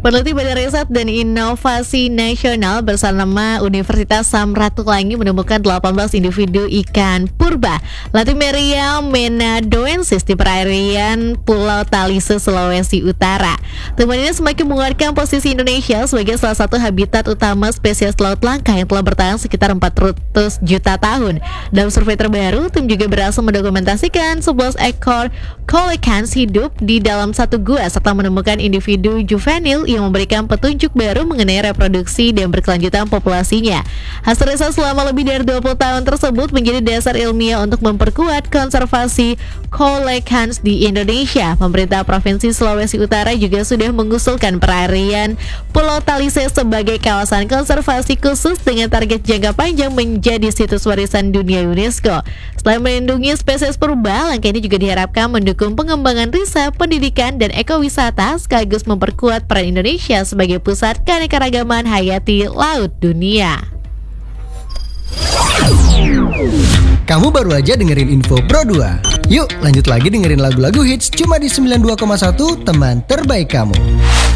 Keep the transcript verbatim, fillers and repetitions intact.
Peneliti Badan Riset dan Inovasi Nasional bersama Universitas Samratulangi menemukan delapan belas individu ikan purba Latimeria menadoensis di perairan Pulau Talise, Sulawesi Utara. Temuan ini semakin menguatkan posisi Indonesia sebagai salah satu habitat utama spesies laut langka yang telah bertahan sekitar empat ratus juta tahun. Dalam survei terbaru, tim juga berhasil mendokumentasikan sebelas ekor coelacanth hidup di dalam satu gua serta menemukan individu juvenil yang memberikan petunjuk baru mengenai reproduksi dan berkelanjutan populasinya. Hasil riset selama lebih dari dua puluh tahun tersebut menjadi dasar ilmiah untuk memperkuat konservasi coelacanth di Indonesia. Pemerintah Provinsi Sulawesi Utara juga sudah mengusulkan perairan Pulau Talise sebagai kawasan konservasi khusus dengan target jangka panjang menjadi situs warisan dunia UNESCO. Selain melindungi spesies purba, langkah ini juga diharapkan mendukung pengembangan riset, pendidikan, dan ekowisata sekaligus memperkuat peran Indonesia sebagai pusat keanekaragaman hayati laut dunia. Kamu baru aja dengerin info Pro dua. Yuk lanjut lagi dengerin lagu-lagu hits cuma di sembilan puluh dua koma satu teman terbaik kamu.